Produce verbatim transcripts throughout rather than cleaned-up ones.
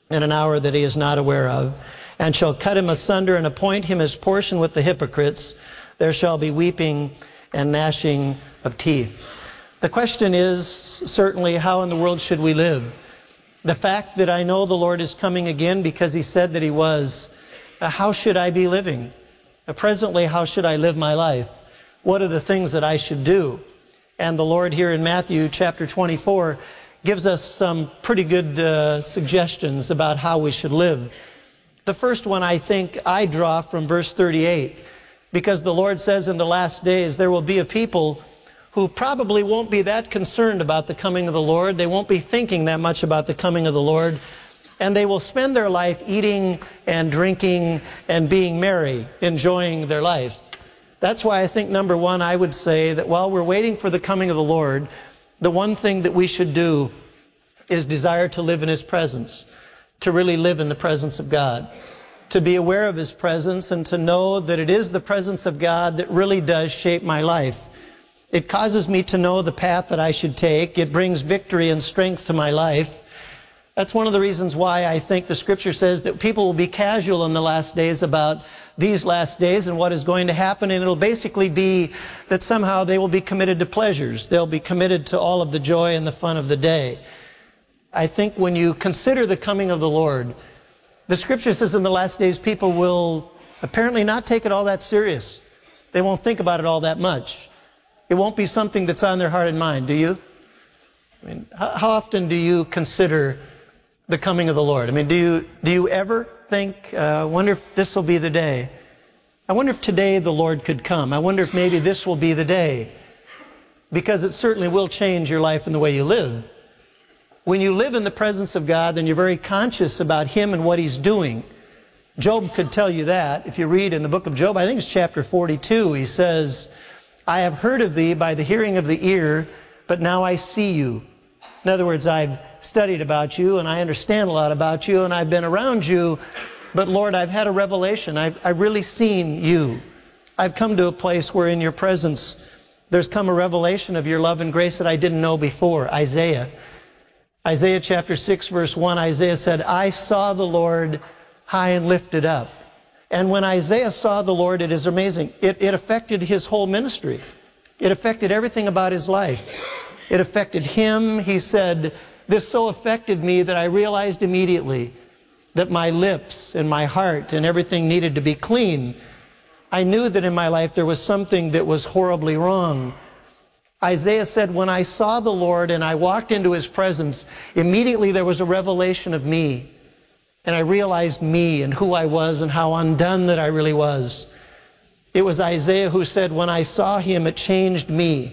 in an hour that he is not aware of, and shall cut him asunder and appoint him his portion with the hypocrites. There shall be weeping and gnashing of teeth. The question is certainly, how in the world should we live? The fact that I know the Lord is coming again because he said that he was, uh, how should I be living? Uh, presently, how should I live my life? What are the things that I should do? And the Lord here in Matthew chapter twenty-four gives us some pretty good uh, suggestions about how we should live. The first one I think I draw from verse thirty-eight, because the Lord says in the last days there will be a people who probably won't be that concerned about the coming of the Lord. They won't be thinking that much about the coming of the Lord. And they will spend their life eating and drinking and being merry, enjoying their life. That's why I think, number one, I would say that while we're waiting for the coming of the Lord, the one thing that we should do is desire to live in his presence, to really live in the presence of God, to be aware of his presence and to know that it is the presence of God that really does shape my life. It causes me to know the path that I should take. It brings victory and strength to my life. That's one of the reasons why I think the Scripture says that people will be casual in the last days about these last days and what is going to happen, and it'll basically be that somehow they will be committed to pleasures. They'll be committed to all of the joy and the fun of the day. I think when you consider the coming of the Lord, the Scripture says in the last days people will apparently not take it all that serious. They won't think about it all that much. It won't be something that's on their heart and mind, do you? I mean, how often do you consider the coming of the Lord? I mean, do you, do you ever think, I uh, wonder if this will be the day? I wonder if today the Lord could come. I wonder if maybe this will be the day. Because it certainly will change your life and the way you live. When you live in the presence of God, then you're very conscious about him and what he's doing. Job could tell you that. If you read in the book of Job, I think it's chapter forty-two, he says, I have heard of thee by the hearing of the ear, but now I see you. In other words, I've studied about you, and I understand a lot about you, and I've been around you, but Lord, I've had a revelation. I've, I've really seen you. I've come to a place where in your presence there's come a revelation of your love and grace that I didn't know before. Isaiah. Isaiah chapter six, verse one, Isaiah said, I saw the Lord high and lifted up. And when Isaiah saw the Lord, it is amazing. It, it affected his whole ministry. It affected everything about his life. It affected him. He said, this so affected me that I realized immediately that my lips and my heart and everything needed to be clean. I knew that in my life there was something that was horribly wrong. Isaiah said, when I saw the Lord and I walked into his presence, immediately there was a revelation of me. And I realized me and who I was and how undone that I really was. It was Isaiah who said, when I saw him, it changed me.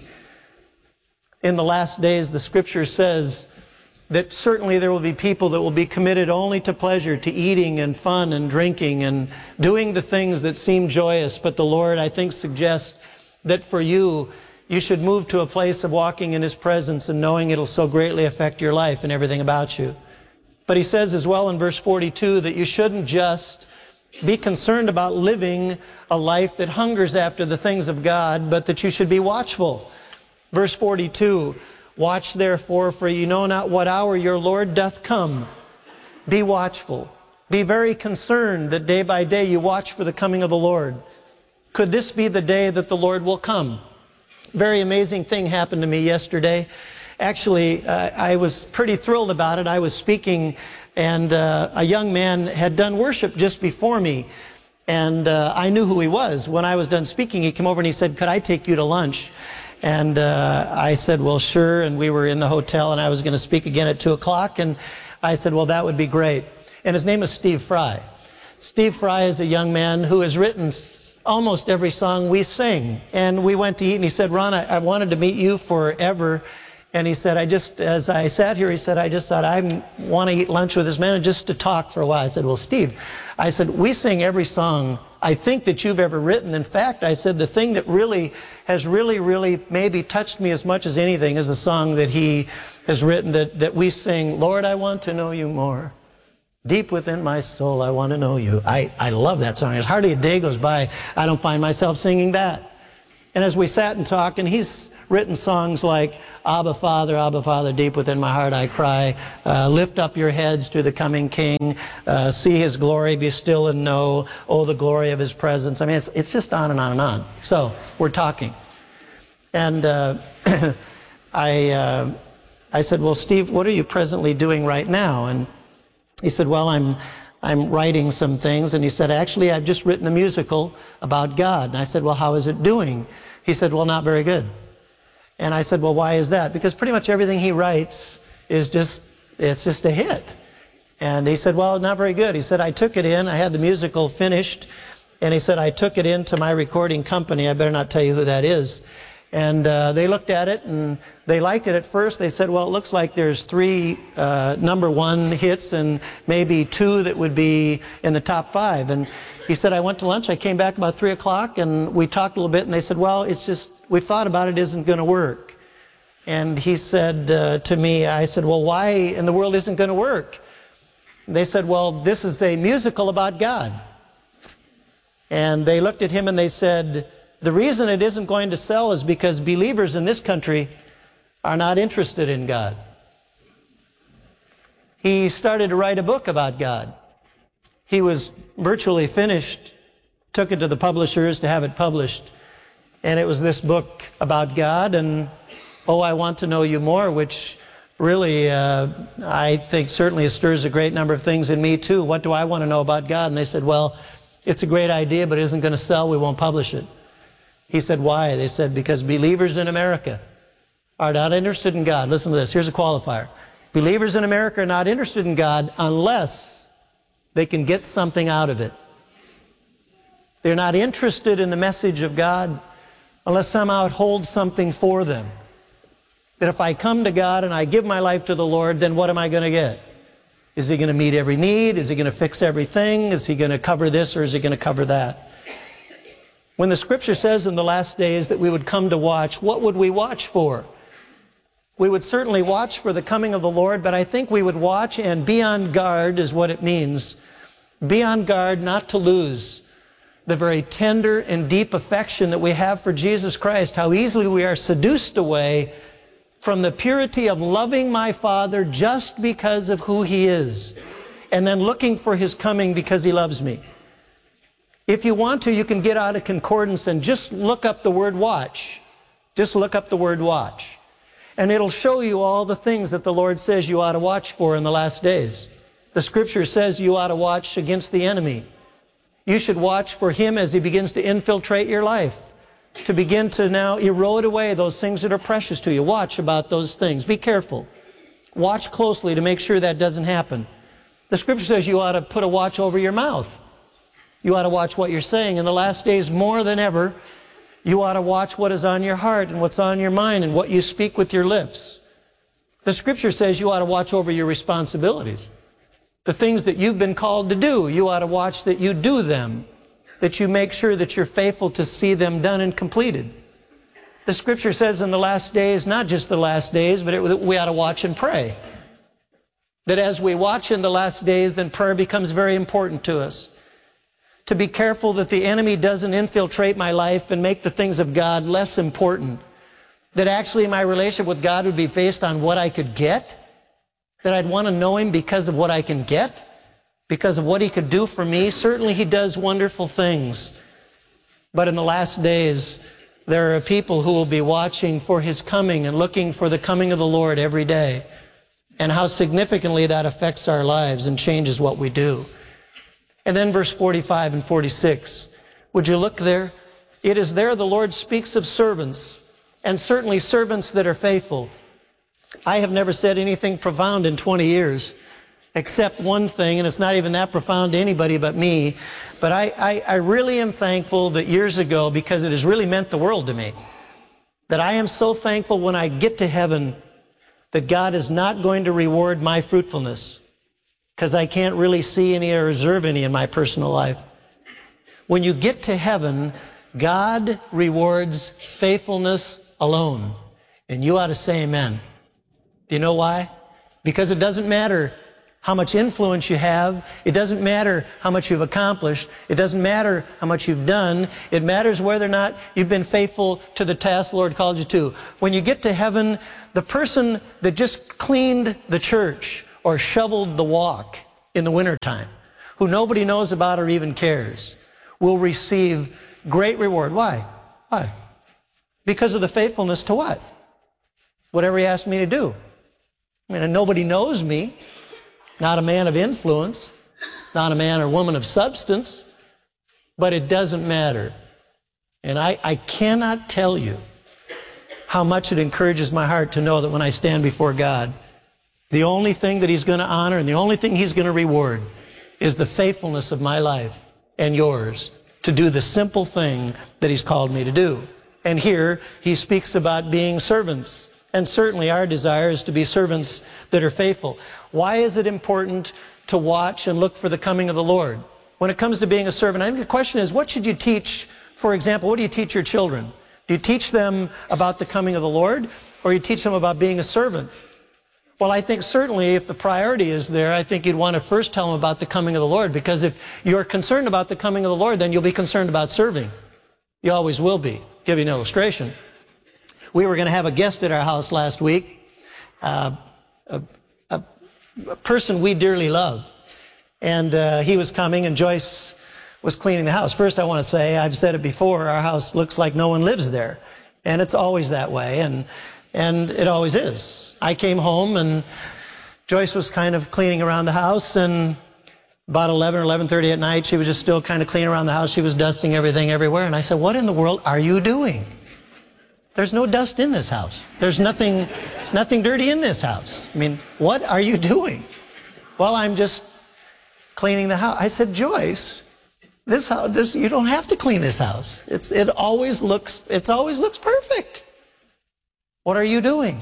In the last days, the Scripture says that certainly there will be people that will be committed only to pleasure, to eating and fun and drinking and doing the things that seem joyous. But the Lord, I think, suggests that for you, you should move to a place of walking in his presence and knowing it'll so greatly affect your life and everything about you. But he says as well in verse forty-two that you shouldn't just be concerned about living a life that hungers after the things of God, but that you should be watchful. Verse forty-two, watch therefore, for you know not what hour your Lord doth come. Be watchful. Be very concerned that day by day you watch for the coming of the Lord. Could this be the day that the Lord will come? Very amazing thing happened to me yesterday. Actually, uh, I was pretty thrilled about it. I was speaking, and uh, a young man had done worship just before me, and uh, I knew who he was. When I was done speaking, he came over and he said, could I take you to lunch? And uh, I said, well, sure, and we were in the hotel, and I was going to speak again at two o'clock, and I said, well, that would be great. And his name is Steve Fry. Steve Fry is a young man who has written almost every song we sing. And we went to eat, and he said, Ron, I, I wanted to meet you forever. And he said, I just, as I sat here, he said, I just thought I want to eat lunch with this man and just to talk for a while. I said, well, Steve, I said, we sing every song I think that you've ever written. In fact, I said, the thing that really has really, really maybe touched me as much as anything is the song that he has written that, that we sing, Lord, I want to know you more. Deep within my soul, I want to know you. I, I love that song. There's hardly a day goes by I don't find myself singing that. And as we sat and talked, and he's written songs like Abba Father, Abba Father, deep within my heart I cry, uh, lift up your heads to the coming King, uh, see his glory, be still and know, oh, the glory of his presence. I mean, it's, it's just on and on and on. So we're talking. And uh, I, uh, I said, well, Steve, what are you presently doing right now? And he said, well, I'm, I'm writing some things. And he said, actually, I've just written a musical about God. And I said, well, how is it doing? He said, well, not very good. And I said, well, why is that? Because pretty much everything he writes is just, it's just a hit. And he said, well, not very good. He said, I took it in, I had the musical finished, and he said, I took it into my recording company. I better not tell you who that is. And uh, they looked at it, and they liked it at first. They said, well, it looks like there's three uh, number one hits and maybe two that would be in the top five. And he said, I went to lunch, I came back about three o'clock, and we talked a little bit, and they said, well, it's just, we've thought about it, it isn't going to work. And he said uh, to me, I said, well, why in the world isn't going to work? They said, well, this is a musical about God. And they looked at him and they said, the reason it isn't going to sell is because believers in this country are not interested in God. He started to write a book about God. He was virtually finished, took it to the publishers to have it published. And it was this book about God and, oh, I Want to Know You More, which really, uh, I think certainly stirs a great number of things in me too. What do I want to know about God? And they said, well, it's a great idea, but it isn't going to sell. We won't publish it. He said, why? They said, because believers in America are not interested in God. Listen to this. Here's a qualifier. Believers in America are not interested in God unless they can get something out of it. They're not interested in the message of God unless somehow it holds something for them. That if I come to God and I give my life to the Lord, then what am I going to get? Is He going to meet every need? Is He going to fix everything? Is He going to cover this or is He going to cover that? When the Scripture says in the last days that we would come to watch, what would we watch for? We would certainly watch for the coming of the Lord, but I think we would watch and be on guard is what it means. Be on guard not to lose the very tender and deep affection that we have for Jesus Christ, how easily we are seduced away from the purity of loving my Father just because of who He is, and then looking for His coming because He loves me. If you want to, you can get out of concordance and just look up the word watch. Just look up the word watch. And it'll show you all the things that the Lord says you ought to watch for in the last days. The Scripture says you ought to watch against the enemy. You should watch for him as he begins to infiltrate your life, to begin to now erode away those things that are precious to you. Watch about those things. Be careful. Watch closely to make sure that doesn't happen. The Scripture says you ought to put a watch over your mouth. You ought to watch what you're saying. In the last days, more than ever, you ought to watch what is on your heart and what's on your mind and what you speak with your lips. The Scripture says you ought to watch over your responsibilities. The things that you've been called to do, you ought to watch that you do them, that you make sure that you're faithful to see them done and completed. The Scripture says in the last days, not just the last days, but it, we ought to watch and pray. That as we watch in the last days, then prayer becomes very important to us. To be careful that the enemy doesn't infiltrate my life and make the things of God less important. That actually my relationship with God would be based on what I could get. That I'd want to know Him because of what I can get, because of what He could do for me. Certainly He does wonderful things. But in the last days, there are people who will be watching for His coming and looking for the coming of the Lord every day. And how significantly that affects our lives and changes what we do. And then verse forty-five and forty-six. Would you look there? It is there the Lord speaks of servants, and certainly servants that are faithful. I have never said anything profound in twenty years, except one thing, and it's not even that profound to anybody but me. But I, I, I really am thankful that years ago, because it has really meant the world to me, that I am so thankful when I get to heaven that God is not going to reward my fruitfulness, because I can't really see any or observe any in my personal life. When you get to heaven, God rewards faithfulness alone. And you ought to say amen. Do you know why? Because it doesn't matter how much influence you have. It doesn't matter how much you've accomplished. It doesn't matter how much you've done. It matters whether or not you've been faithful to the task the Lord called you to. When you get to heaven, the person that just cleaned the church or shoveled the walk in the wintertime, who nobody knows about or even cares, will receive great reward. Why? Why? Because of the faithfulness to what? Whatever he asked me to do. I mean, and nobody knows me. Not a man of influence, not a man or woman of substance, but it doesn't matter. And I, I cannot tell you how much it encourages my heart to know that when I stand before God, the only thing that he's going to honor and the only thing he's going to reward is the faithfulness of my life and yours to do the simple thing that he's called me to do. And here he speaks about being servants. And certainly our desire is to be servants that are faithful. Why is it important to watch and look for the coming of the Lord? When it comes to being a servant, I think the question is, what should you teach? For example, what do you teach your children? Do you teach them about the coming of the Lord, or you teach them about being a servant? Well, I think certainly if the priority is there, I think you'd want to first tell them about the coming of the Lord, because if you're concerned about the coming of the Lord, then you'll be concerned about serving. You always will be. I'll give you an illustration. We were going to have a guest at our house last week, uh, a, a, a person we dearly love. And uh, he was coming, and Joyce was cleaning the house. First, I want to say, I've said it before, our house looks like no one lives there. And it's always that way, and, and it always is. I came home, and Joyce was kind of cleaning around the house, and about eleven or eleven thirty at night, she was just still kind of cleaning around the house. She was dusting everything everywhere. And I said, what in the world are you doing? There's no dust in this house. There's nothing, nothing dirty in this house. I mean, what are you doing? Well, I'm just cleaning the house. I said, Joyce, this house, this, you don't have to clean this house. It's, it always looks, it always looks perfect. What are you doing?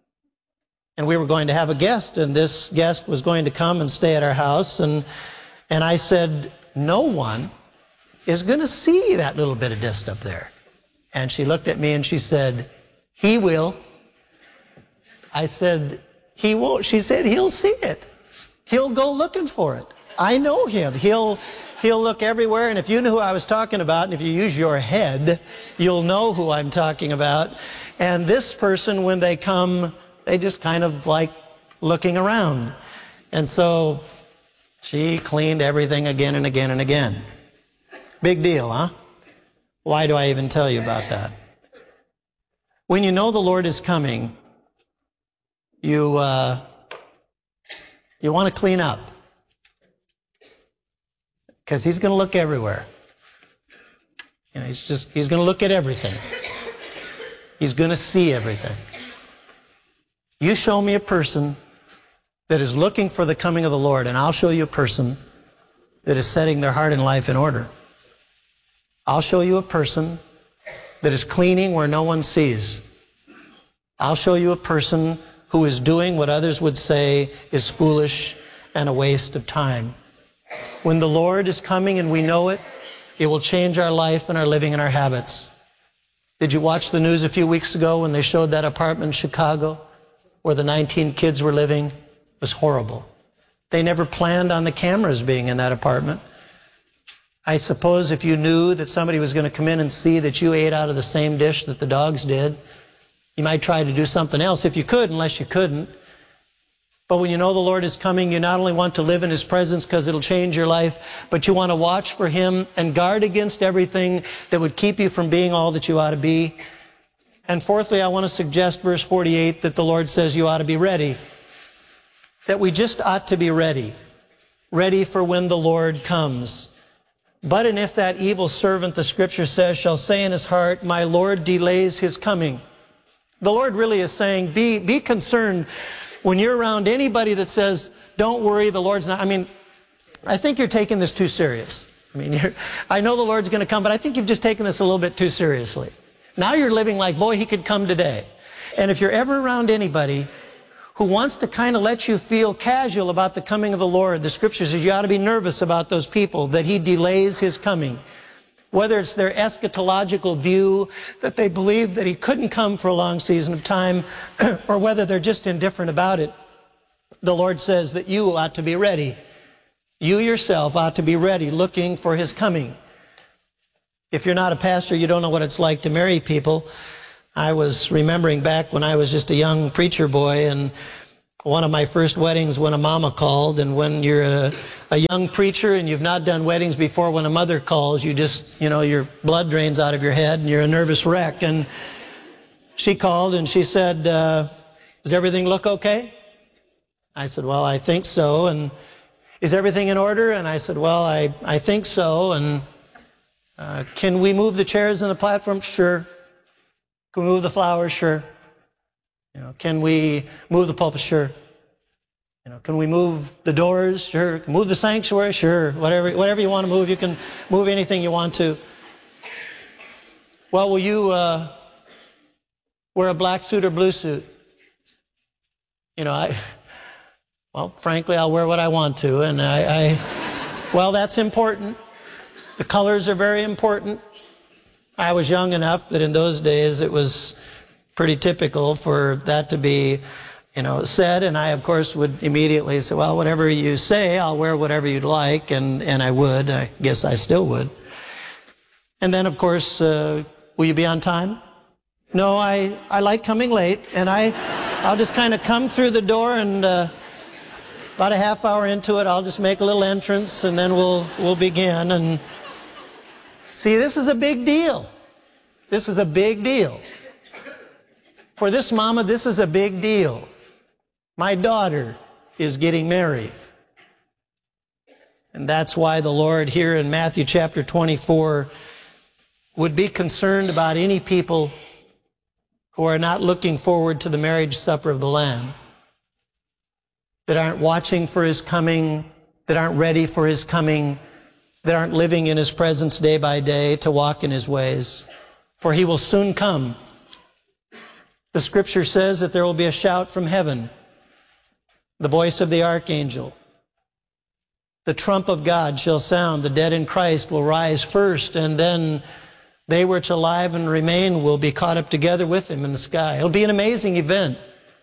And we were going to have a guest, and this guest was going to come and stay at our house. And, and I said, no one is going to see that little bit of dust up there. And she looked at me and she said, he will. I said, he won't. She said, he'll see it. He'll go looking for it. I know him. He'll, he'll look everywhere. And if you knew who I was talking about, and if you use your head, you'll know who I'm talking about. And this person, when they come, they just kind of like looking around. And so she cleaned everything again and again and again. Big deal, huh? Why do I even tell you about that? When you know the Lord is coming, you uh, you want to clean up, because he's going to look everywhere. You know, he's just he's going to look at everything. He's going to see everything. You show me a person that is looking for the coming of the Lord, and I'll show you a person that is setting their heart and life in order. I'll show you a person that is cleaning where no one sees. I'll show you a person who is doing what others would say is foolish and a waste of time. When the Lord is coming and we know it, it will change our life and our living and our habits. Did you watch the news a few weeks ago when they showed that apartment in Chicago where the nineteen kids were living? It was horrible. They never planned on the cameras being in that apartment. I suppose if you knew that somebody was going to come in and see that you ate out of the same dish that the dogs did, you might try to do something else if you could, unless you couldn't. But when you know the Lord is coming, you not only want to live in his presence because it'll change your life, but you want to watch for him and guard against everything that would keep you from being all that you ought to be. And fourthly, I want to suggest verse forty-eight, that the Lord says you ought to be ready. That we just ought to be ready. Ready for when the Lord comes. But and if that evil servant, the scripture says, shall say in his heart, my Lord delays his coming. The Lord really is saying, be, be concerned when you're around anybody that says, don't worry, the Lord's not. I mean, I think you're taking this too serious. I mean, you're, I know the Lord's going to come, but I think you've just taken this a little bit too seriously. Now you're living like, boy, he could come today. And if you're ever around anybody who wants to kind of let you feel casual about the coming of the Lord, the scripture says you ought to be nervous about those people, that he delays his coming. Whether it's their eschatological view, that they believe that he couldn't come for a long season of time, or whether they're just indifferent about it. the Lord says that you ought to be ready. You yourself ought to be ready, looking for His coming. If you're not a pastor, you don't know what it's like to marry people. I was remembering back when I was just a young preacher boy, and one of my first weddings when a mama called, and when you're a, a young preacher and you've not done weddings before, when a mother calls, you just, you know, your blood drains out of your head and you're a nervous wreck. And she called and she said, uh, does everything look okay? I said, well, I think so. And is everything in order? And I said, well, I, I think so. And uh, can we move the chairs on the platform? Sure. Can we move the flowers? Sure. You know, can we move the pulpit? Sure. You know, can we move the doors? Sure. Can we move the sanctuary? Sure. Whatever, whatever you want to move, you can move anything you want to. Well, will you uh, wear a black suit or blue suit? You know, I, well, frankly, I'll wear what I want to, and I, I well, that's important. The colors are very important. I was young enough that in those days it was pretty typical for that to be, you know, said, and I, of course, would immediately say, well, whatever you say, I'll wear whatever you'd like, and, and I would. I guess I still would. And then, of course, uh, will you be on time? No, I, I like coming late, and I, I'll just kind of come through the door, and uh, about a half hour into it, I'll just make a little entrance, and then we'll, we'll begin. And see, this is a big deal. This is a big deal. For this mama, this is a big deal. My daughter is getting married. And that's why the Lord here in Matthew chapter twenty-four would be concerned about any people who are not looking forward to the marriage supper of the Lamb, that aren't watching for His coming, that aren't ready for His coming, that aren't living in His presence day by day to walk in His ways. For He will soon come. The Scripture says that there will be a shout from heaven, the voice of the archangel. The trump of God shall sound. The dead in Christ will rise first, and then they which are alive and remain will be caught up together with Him in the sky. It'll be an amazing event.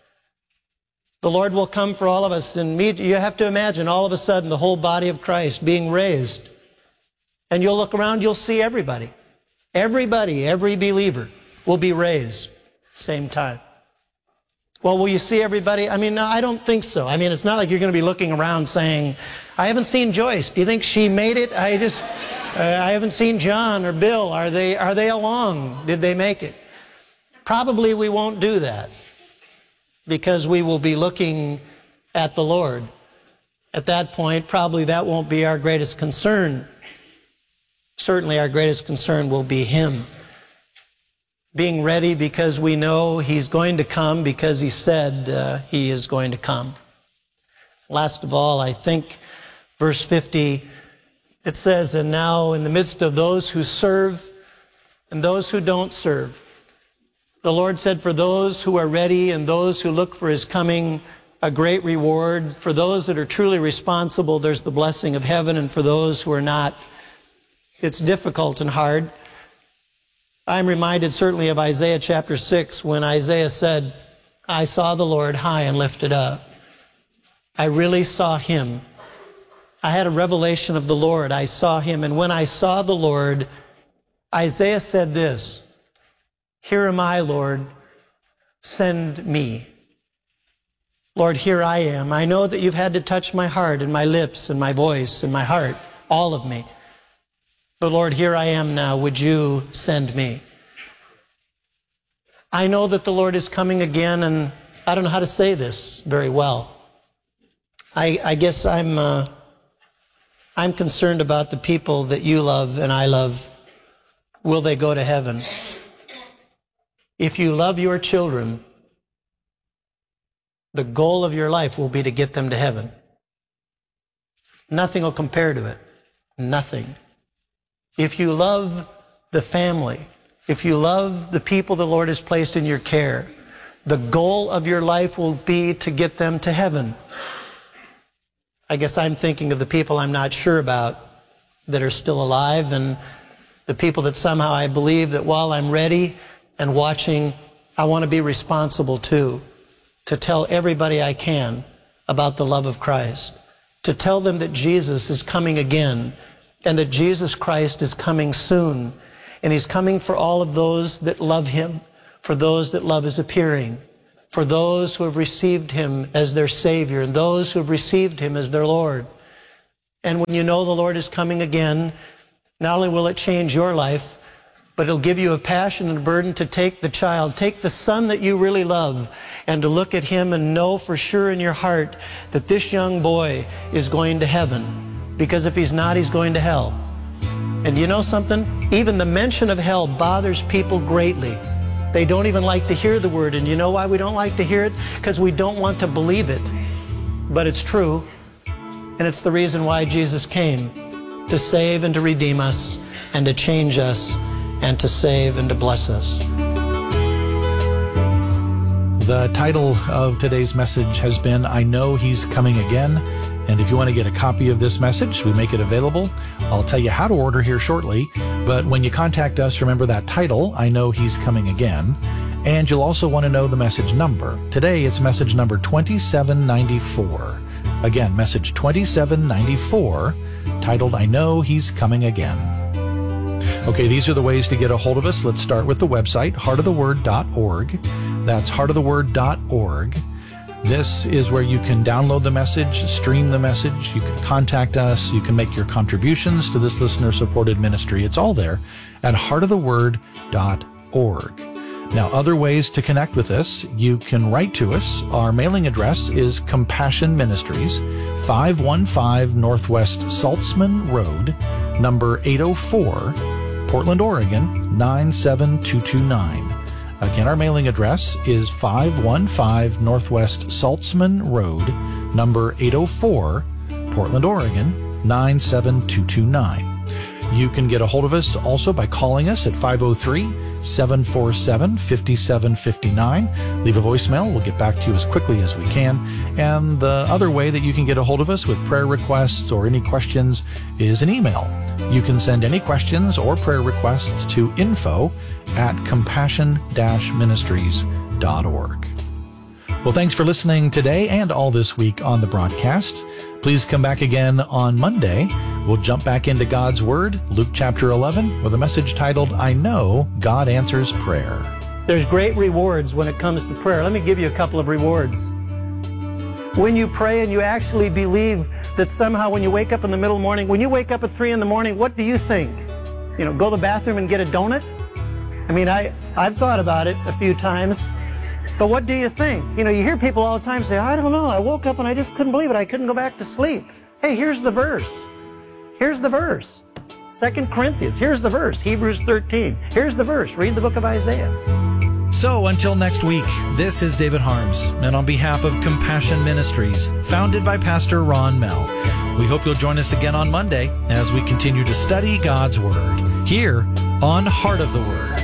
The Lord will come for all of us, and meet. You have to imagine all of a sudden the whole body of Christ being raised. And you'll look around, you'll see everybody. Everybody, every believer will be raised. Same time. Well, will you see everybody? I mean, no, I don't think so. I mean, it's not like you're going to be looking around saying, I haven't seen Joyce. Do you think she made it? I just, uh, I haven't seen John or Bill. Are they, are they along? Did they make it? Probably we won't do that because we will be looking at the Lord. At that point, probably that won't be our greatest concern. Certainly our greatest concern will be Him. Being ready because we know He's going to come because He said uh, He is going to come. Last of all, I think verse fifty, it says, and now in the midst of those who serve and those who don't serve, the Lord said, for those who are ready and those who look for His coming, a great reward. For those that are truly responsible, there's the blessing of heaven, and for those who are not, it's difficult and hard. I'm reminded certainly of Isaiah chapter six, when Isaiah said, I saw the Lord high and lifted up. I really saw Him. I had a revelation of the Lord. I saw Him. And when I saw the Lord, Isaiah said this, here am I, Lord, send me. Lord, here I am. I know that You've had to touch my heart and my lips and my voice and my heart, all of me. But Lord, here I am now. Would You send me? I know that the Lord is coming again, and I don't know how to say this very well. I, I guess I'm, uh, I'm concerned about the people that You love and I love. Will they go to heaven? If you love your children, the goal of your life will be to get them to heaven. Nothing will compare to it. Nothing. If you love the family, if you love the people the Lord has placed in your care, the goal of your life will be to get them to heaven. I guess I'm thinking of the people I'm not sure about that are still alive, and the people that somehow I believe that while I'm ready and watching, I want to be responsible too, to tell everybody I can about the love of Christ, to tell them that Jesus is coming again and that Jesus Christ is coming soon. And he's coming for all of those that love him, for those that love his appearing, for those who have received him as their Savior and those who have received him as their Lord. And when you know the Lord is coming again, not only will it change your life, but it'll give you a passion and a burden to take the child, take the son that you really love, and to look at him and know for sure in your heart that this young boy is going to heaven. Because if he's not, he's going to hell. And you know something? Even the mention of hell bothers people greatly. They don't even like to hear the word. And you know why we don't like to hear it? Because we don't want to believe it. But it's true. And it's the reason why Jesus came, to save and to redeem us, and to change us, and to save and to bless us. The title of today's message has been, I Know He's Coming Again. And if you want to get a copy of this message, we make it available. I'll tell you how to order here shortly. But when you contact us, remember that title, I Know He's Coming Again. And you'll also want to know the message number. Today, it's message number twenty-seven ninety-four. Again, message twenty-seven ninety-four, titled, I Know He's Coming Again. Okay, these are the ways to get a hold of us. Let's start with the website, heart of the word dot org. That's heart of the word dot org. This is where you can download the message, stream the message, you can contact us, you can make your contributions to this listener-supported ministry. It's all there at heart of the word dot org. Now, other ways to connect with us, you can write to us. Our mailing address is Compassion Ministries, five one five Northwest Saltzman Road, number eight oh four, Portland, Oregon, nine seven two two nine. Again, our mailing address is five one five Northwest Saltzman Road, number eight oh four, Portland, Oregon, nine seven two two nine. You can get a hold of us also by calling us at five oh three, seven four seven, five seven five nine. Leave a voicemail. We'll get back to you as quickly as we can. And the other way that you can get a hold of us with prayer requests or any questions is an email. You can send any questions or prayer requests to info at compassion dash ministries dot org. Well, thanks for listening today and all this week on the broadcast. Please come back again on Monday. We'll jump back into God's Word, Luke chapter eleven, with a message titled, I Know God Answers Prayer. There's great rewards when it comes to prayer. Let me give you a couple of rewards. When you pray and you actually believe that somehow when you wake up in the middle of the morning, when you wake up at three in the morning, what do you think? You know, go to the bathroom and get a donut? I mean, I, I've thought about it a few times. But what do you think? You know, you hear people all the time say, I don't know, I woke up and I just couldn't believe it. I couldn't go back to sleep. Hey, here's the verse. Here's the verse. Second Corinthians, here's the verse. Hebrews thirteen. Here's the verse. Read the book of Isaiah. So until next week, this is David Harms, and on behalf of Compassion Ministries, founded by Pastor Ron Mell, we hope you'll join us again on Monday as we continue to study God's Word here on Heart of the Word.